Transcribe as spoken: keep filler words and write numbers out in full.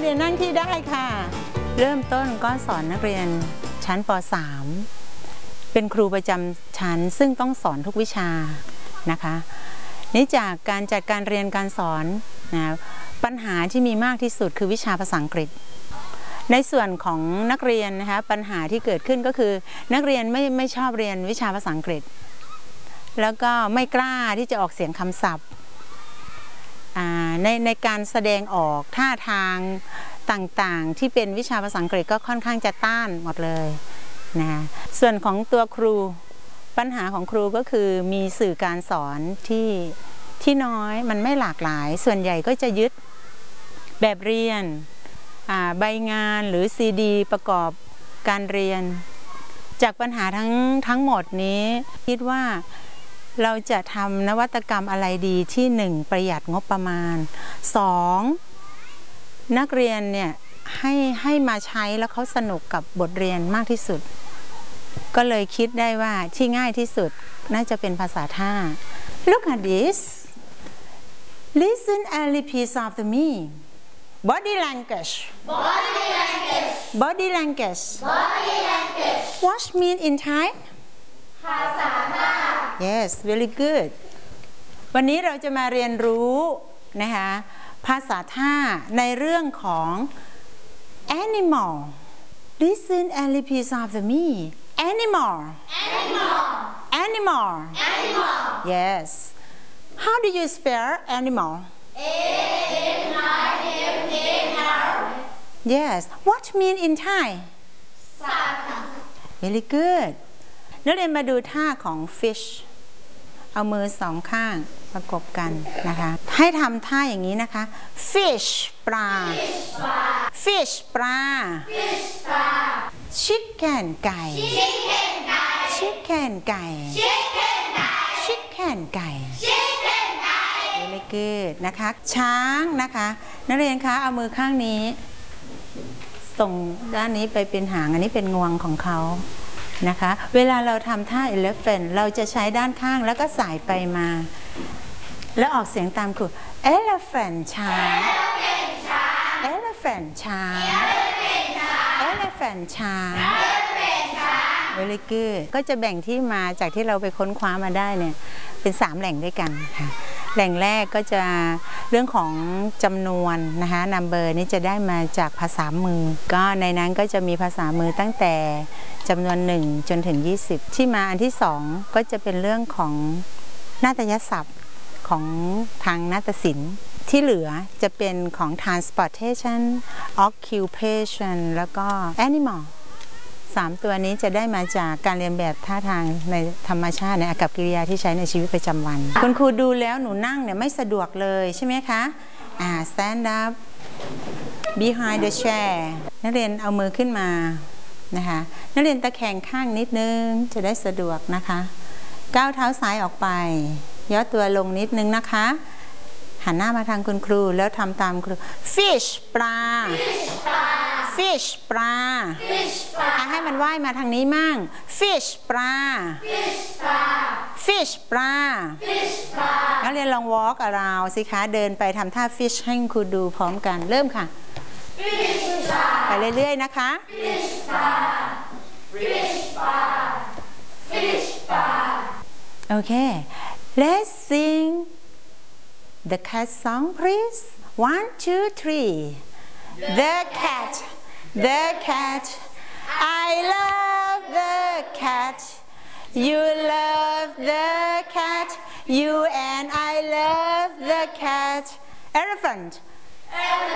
เรียนนั่งที่ได้ค่ะเริ่มต้นก็สอนนักเรียนชั้นป .สาม เป็นครูประจำชั้นซึ่งต้องสอนทุกวิชานะคะนี่จากการจัดการเรียนการสอนนะปัญหาที่มีมากที่สุดคือวิชาภาษาอังกฤษในส่วนของนักเรียนนะคะปัญหาที่เกิดขึ้นก็คือนักเรียนไม่ไม่ชอบเรียนวิชาภาษาอังกฤษแล้วก็ไม่กล้าที่จะออกเสียงคำศัพท์ในในการแสดงออกท่าทางต่างๆที่เป็นวิชาภาษาอังกฤษก็ค่อนข้างจะต้านหมดเลยนะส่วนของตัวครูปัญหาของครูก็คือมีสื่อการสอนที่ที่น้อยมันไม่หลากหลายส่วนใหญ่ก็จะยึดแบบเรียนใบงานหรือซีดีประกอบการเรียนจากปัญหาทั้งทั้งหมดนี้คิดว่าเราจะทำนวัตกรรมอะไรดีที่หนึ่งประหยัดงบประมาณสองนักเรียนเนี่ยให้ให้มาใช้แล้วเขาสนุกกับบทเรียนมากที่สุดก็เลยคิดได้ว่าที่ง่ายที่สุดน่าจะเป็นภาษาท่า Look at this Listen and repeat after me Body language Body language Body language Body language What mean in Thai ภาษาท่า Yes very good วันนี้เราจะมาเรียนรู้นะคะภาษาท่าในเรื่องของ animal Listen and repeat after me Animal Animal Animal Animal Yes How do you spell animal A N I M A L Yes What mean in Thai สัตว์ Very good นักเรียนมาดูท่าของ fish เอามือสองข้างประกบกันนะคะให้ทำท่าอย่างนี้นะคะ fish ปลา fish ปลา fish ปลา chicken ไก่ chicken ไก่ chicken ไก่ chicken ไก่ chicken ไก่ chicken ไก่ Very good นะคะช้างนะคะนักเรียนคะเอามือข้างนี้ส่งด้านนี้ไปเป็นหางอันนี้เป็นงวงของเขานะคะเวลาเราทำท่า elephant เราจะใช้ด้านข้างแล้วก็สายไปมาแล้วออกเสียงตามครู elephant ช้าง elephant ช้าง elephant ช้าง Very good ก็จะแบ่งที่มาจากที่เราไปค้นคว้ามาได้เนี่ยเป็นสามแหล่งด้วยกันค่ะแหล่งแรกก็จะเรื่องของจำนวนนะคะ number นี่จะได้มาจากภาษามือก็ในนั้นก็จะมีภาษามือตั้งแต่จำนวนหนึ่งจนถึงยี่สิบที่มาอันที่สองก็จะเป็นเรื่องของนาฏยศัพท์ของทางนาฏศิลป์ที่เหลือจะเป็นของ transportation occupation แล้วก็ animalสามตัวนี้จะได้มาจากการเรียนแบบท่าทางในธรรมชาติในอากัปกิริยาที่ใช้ในชีวิตประจำวันคุณครูดูแล้วหนูนั่งเนี่ยไม่สะดวกเลยใช่ไหมคะอ่า stand up behind the chair นักเรียนเอามือขึ้นมานะคะนักเรียนตะแคงข้างนิดนึงจะได้สะดวกนะคะก้าวเท้าซ้ายออกไปย่อตัวลงนิดนึงนะคะหันหน้ามาทางคุณครูแล้วทำตามครู fish ปลา fish ปลา fish ปลาให้มันว่ายมาทางนี้มั่ง fish ปลา fish ปลา fish ปลา fish ปลานักเรียนลอง walk around สิคะเดินไปทำท่า fish ให้คุณครูดูพร้อมกันเริ่มค่ะ fish ปลาไปเรื่อยๆนะคะ fish ปลา fish ปลา fish ปลาโอเค let's sing the cat song please one two three the cat the cat I love the cat you love the cat you and I love the cat elephant